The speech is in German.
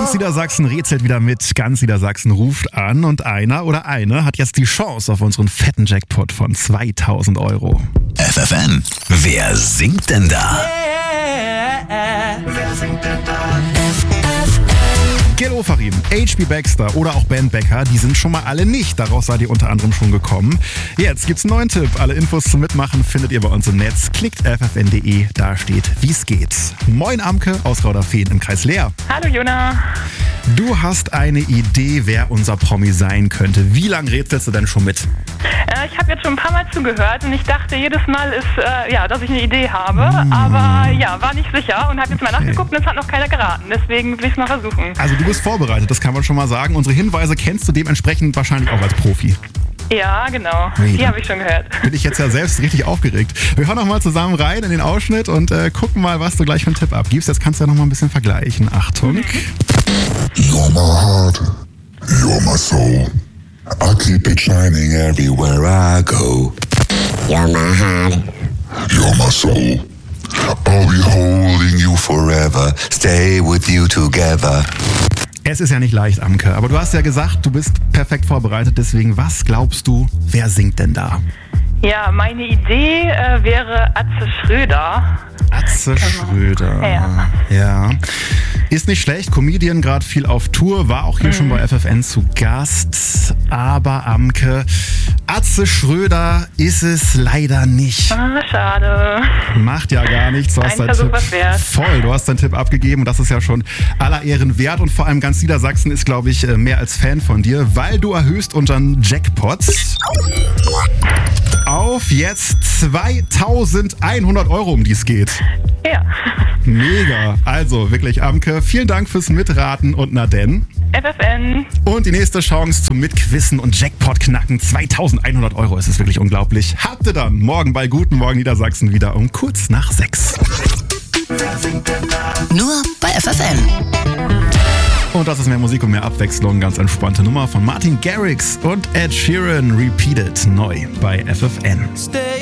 Ganz Niedersachsen rätselt wieder mit. Ganz Niedersachsen ruft an und einer oder eine hat jetzt die Chance auf unseren fetten Jackpot von 2.000 Euro. FFN, wer singt denn da? Wer singt denn da? Gil Ofarim, HB Baxter oder auch Ben Becker, die sind schon mal alle nicht. Daraus seid ihr unter anderem schon gekommen. Jetzt gibt's einen neuen Tipp. Alle Infos zum Mitmachen findet ihr bei uns im Netz. Klickt ffn.de, da steht, wie's geht. Moin Amke aus Rauderfehn im Kreis Leer. Hallo Jona. Du hast eine Idee, wer unser Promi sein könnte. Wie lange rätselst du denn schon mit? Ich habe jetzt schon ein paar Mal zugehört und ich dachte jedes Mal ist, dass ich eine Idee habe, aber war nicht sicher und habe jetzt mal nachgeguckt und es hat noch keiner geraten. Deswegen will ich es mal versuchen. Also du bist vorbereitet, das kann man schon mal sagen. Unsere Hinweise kennst du dementsprechend wahrscheinlich auch als Profi. Ja, genau. Die habe ich schon gehört. Bin ich jetzt ja selbst richtig aufgeregt. Wir hören noch mal zusammen rein in den Ausschnitt und gucken mal, was du gleich für einen Tipp abgibst. Jetzt kannst du ja noch mal ein bisschen vergleichen. Achtung. You're my heart, you're my soul. I keep it shining everywhere I go. You're my heart, you're my soul. I'll be holding you forever, stay with you together. Es ist ja nicht leicht, Amke, aber du hast ja gesagt, du bist perfekt vorbereitet. Deswegen, was glaubst du, wer singt denn da? Ja, meine Idee wäre Atze Schröder. Atze Schröder. Ja. Ist nicht schlecht, Comedian, gerade viel auf Tour, war auch hier schon bei FFN zu Gast. Aber Amke, Atze Schröder ist es leider nicht. Ah, schade. Macht ja gar nichts. Du hast Ein Versuch was wert. Voll, du hast deinen Tipp abgegeben und das ist ja schon aller Ehren wert. Und vor allem ganz Niedersachsen ist, glaube ich, mehr als Fan von dir, weil du erhöhst unseren Jackpot auf jetzt 2.100 Euro, um die es geht. Ja. Mega. Also wirklich, Amke, vielen Dank fürs Mitraten und na denn. FFN. Und die nächste Chance zum Mitquissen und Jackpot knacken. 2.100 Euro, es ist wirklich unglaublich. Habt ihr dann morgen bei Guten Morgen Niedersachsen wieder um kurz nach 6. nur bei FFN. Und das ist mehr Musik und mehr Abwechslung. Ganz entspannte Nummer von Martin Garrix und Ed Sheeran. Repeated neu bei FFN.